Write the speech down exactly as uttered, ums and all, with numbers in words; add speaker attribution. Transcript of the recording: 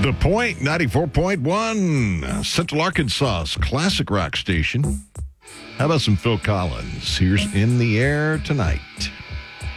Speaker 1: The Point, ninety-four point one, Central Arkansas's classic rock station. How about some Phil Collins? Here's In the Air Tonight.